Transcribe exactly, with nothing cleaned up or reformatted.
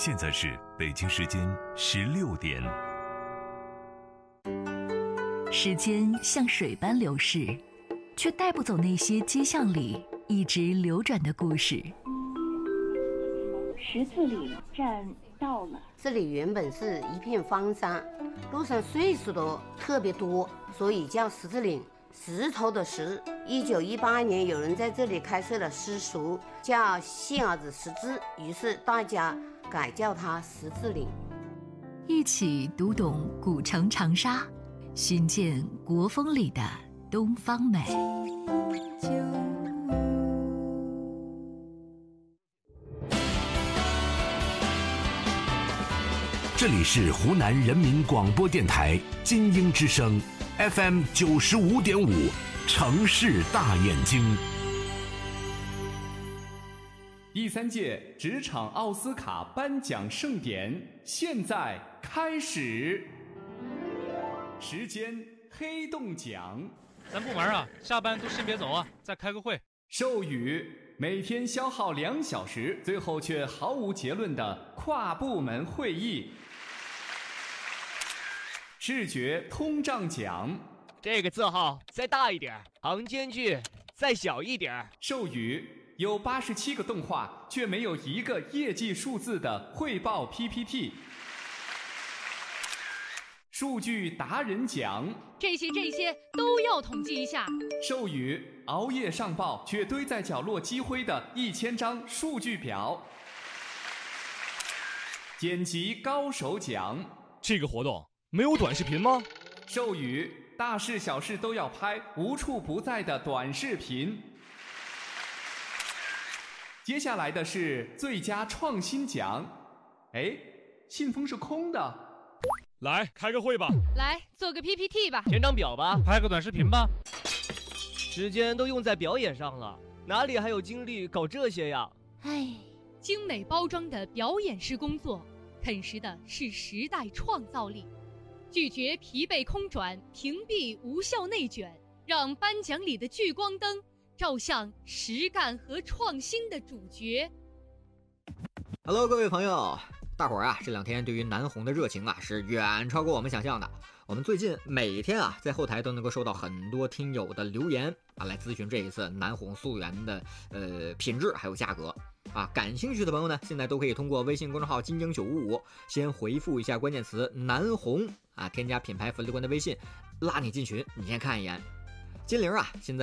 现在是北京时间十六点。 时间像水般流逝，却带不走那些街巷里一直流转的故事。 十字岭站到了， 这里原本是一片荒山，路上岁数都特别多，所以叫十字岭。石头的石，一九一八年有人在这里开设了私塾，叫杏儿子十字，于是大家改叫它十字岭。 一起读懂古城长沙，寻见国风里的东方美。 这里是湖南人民广播电台金鹰之声 F M 九十五点五，城市大眼睛。 第三届职场奥斯卡颁奖盛典现在开始，时间黑洞奖。 咱部门啊，下班都先别走啊，再开个会。 授予每天消耗两小时，最后却毫无结论的跨部门会议。视觉通胀奖， 这个字号再大一点，行间距再小一点。 授予有八十七个动画却没有一个业绩数字的汇报 P P T。数据达人奖， 这些这些都要统计一下。 授予熬夜上报却堆在角落积灰的一千张数据表。剪辑高手奖， 这个活动没有短视频吗？ 授予大事小事都要拍，无处不在的短视频。接下来的是最佳创新奖。哎，信封是空的。 来开个会吧， 来做个 P P T 吧， 填张表吧， 拍个短视频吧。 时间都用在表演上了，哪里还有精力搞这些呀？ 唉，精美包装的表演式工作，啃食的是时代创造力。拒绝疲惫空转，屏蔽无效内卷，让颁奖里的聚光灯照向实干和创新的主角。 Hello， 各位朋友，大伙儿啊，这两天对于南红的热情啊，是远超过我们想象的。我们最近每天啊，在后台都能够收到很多听友的留言啊，来咨询这一次南红溯源的呃品质还有价格啊。感兴趣的朋友呢，现在都可以通过微信公众号金鹰九五五，先回复一下关键词南红啊，添加品牌粉丝官的微信，拉你进群，你先看一眼。金玲啊，现在